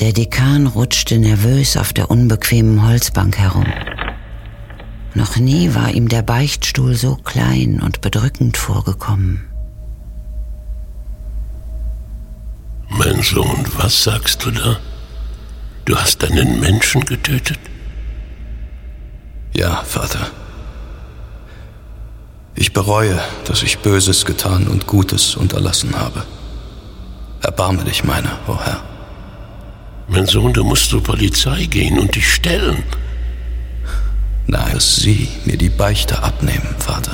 Der Dekan rutschte nervös auf der unbequemen Holzbank herum. Noch nie war ihm der Beichtstuhl so klein und bedrückend vorgekommen. Mein Sohn, was sagst du da? Du hast einen Menschen getötet? Ja, Vater. Ich bereue, dass ich Böses getan und Gutes unterlassen habe. Erbarme dich meiner, o Herr. Mein Sohn, du musst zur Polizei gehen und dich stellen. Nein, dass Sie mir die Beichte abnehmen, Vater.